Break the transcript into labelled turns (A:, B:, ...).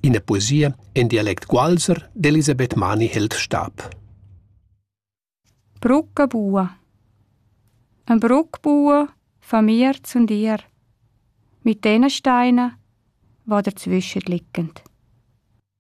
A: In der Poesie in Dialekt Gualser d'Elisabeth Mani hält Stab.
B: Brücke bauen. Ein Brücke bauen von mir zu dir. Mit den Steinen, die dazwischen liegen.